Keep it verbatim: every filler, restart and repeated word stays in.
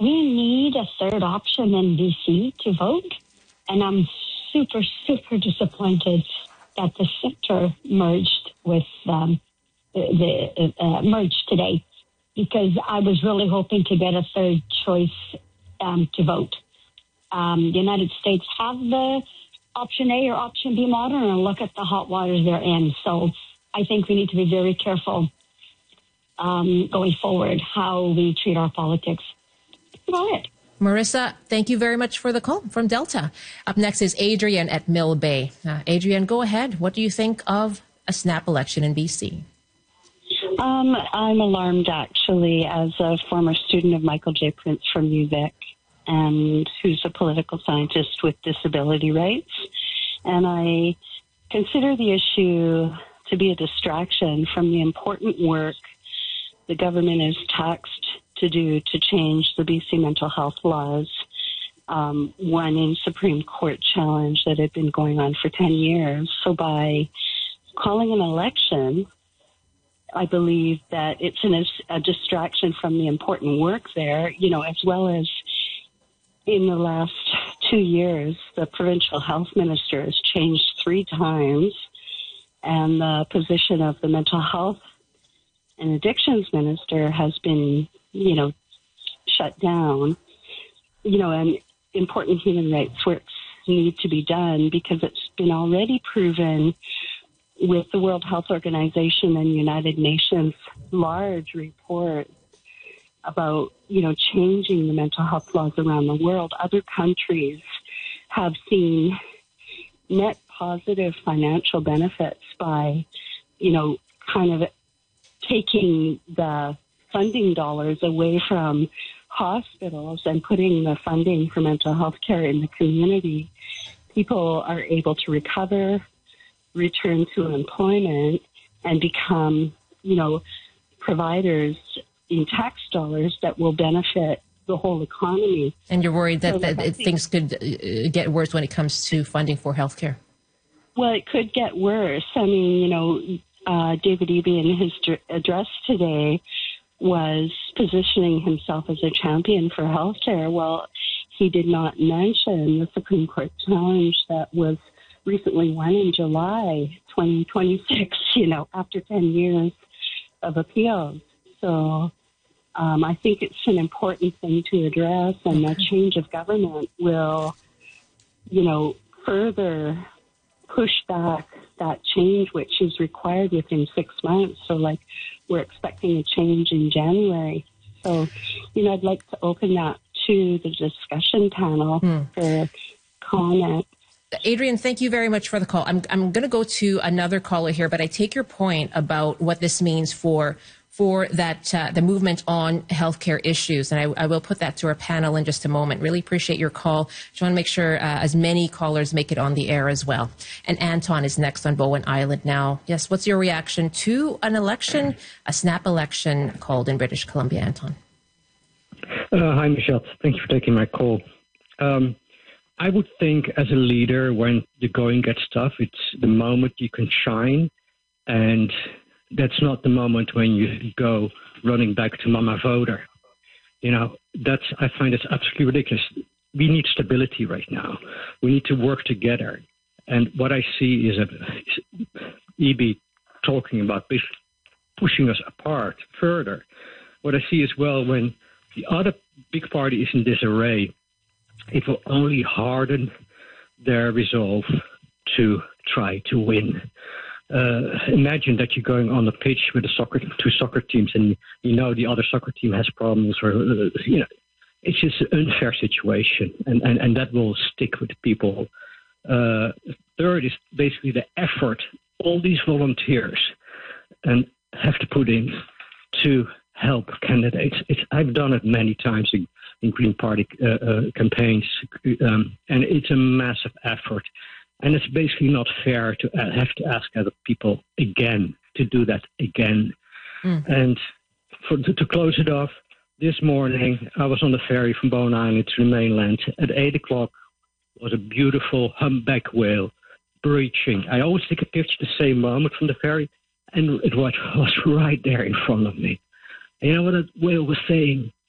we need a third option in B C to vote. And I'm super, super disappointed that the sector merged with um, the uh, merged today, because I was really hoping to get a third choice um, to vote. Um, the United States have the option A or option B model, and look at the hot waters they're in. So I think we need to be very careful um, going forward how we treat our politics. That's about it. Marissa, thank you very much for the call from Delta. Up next is Adrian at Mill Bay. Uh, Adrian, go ahead. What do you think of a snap election in B C? Um, I'm alarmed, actually, as a former student of Michael J. Prince from U Vic, and who's a political scientist with disability rights. And I consider the issue to be a distraction from the important work the government is taxed to do to change the B C mental health laws, um, one in Supreme Court challenge that had been going on for ten years. So by calling an election, I believe that it's an, a distraction from the important work there, you know, as well as in the last two years, the provincial health minister has changed three times, and the position of the mental health and addictions minister has been, you know, shut down. You know, and important human rights works need to be done because it's been already proven with the World Health Organization and United Nations large report about, you know, changing the mental health laws around the world. Other countries have seen net positive financial benefits by, you know, kind of taking the funding dollars away from hospitals and putting the funding for mental health care in the community. People are able to recover, return to employment, and become, you know, providers in tax dollars that will benefit the whole economy. And you're worried that, so that, that things could uh, get worse when it comes to funding for healthcare? Well, it could get worse. I mean, you know, uh, David Eby in his address today was positioning himself as a champion for healthcare. Well, he did not mention the Supreme Court challenge that was recently won in July twenty twenty-six, you know, after ten years of appeals. So um, I think it's an important thing to address, and the change of government will, you know, further push back that change, which is required within six months. So, like, we're expecting a change in January. So, you know, I'd like to open that to the discussion panel hmm. for comment. Adrian, thank you very much for the call. I'm I'm going to go to another caller here, but I take your point about what this means for for that uh, the movement on healthcare issues, and I, I will put that to our panel in just a moment. Really appreciate your call. Just want to make sure uh, as many callers make it on the air as well. And Anton is next on Bowen Island now. Yes, what's your reaction to an election, a snap election called in British Columbia, Anton? Uh, hi, Michelle. Thank you for taking my call. Um, I would think as a leader, when the going gets tough, it's the moment you can shine, and that's not the moment when you go running back to Mama Voter. You know, that's, I find it's absolutely ridiculous. We need stability right now. We need to work together. And what I see is a E B talking about pushing us apart further. What I see as well, when the other big party is in disarray, it will only harden their resolve to try to win. Uh, imagine that you're going on the pitch with a soccer, two soccer teams, and you know the other soccer team has problems, or uh, you know, it's just an unfair situation, and, and, and that will stick with people. Uh, third is basically the effort all these volunteers and have to put in to help candidates. It's, I've done it many times in, in Green Party uh, uh, campaigns, um, and it's a massive effort. And it's basically not fair to have to ask other people again to do that again. Mm. And for, to, to close it off, this morning I was on the ferry from Bowen Island to the mainland. At eight o'clock was a beautiful humpback whale breaching. I always take a picture the same moment from the ferry, and it was, was right there in front of me. And you know what that whale was saying?